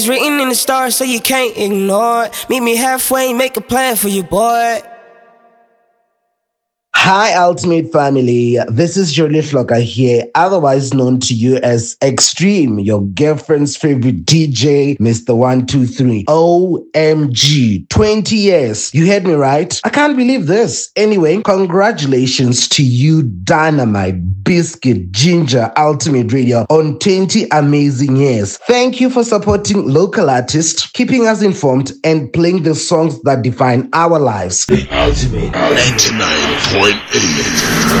It's written in the stars, so you can't ignore it. Meet me halfway, make a plan for you, boy. Hi, Ultimate Family. This is Jolie Flocker here, otherwise known to you as Extreme, your girlfriend's favorite DJ, Mr. 123. OMG, 20 years. You heard me right? I can't believe this. Anyway, congratulations to you, Dynamite, Biscuit, Ginger, Ultimate Radio, on 20 amazing years. Thank you for supporting local artists, keeping us informed, and playing the songs that define our lives. Ultimate 99.8.